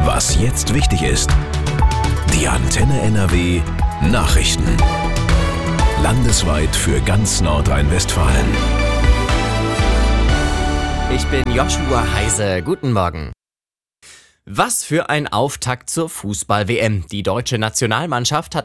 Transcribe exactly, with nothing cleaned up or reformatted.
Was jetzt wichtig ist. Die Antenne N R W Nachrichten. Landesweit für ganz Nordrhein-Westfalen. Ich bin Joshua Heise. Guten Morgen. Was für ein Auftakt zur Fußball-W M. Die deutsche Nationalmannschaft hat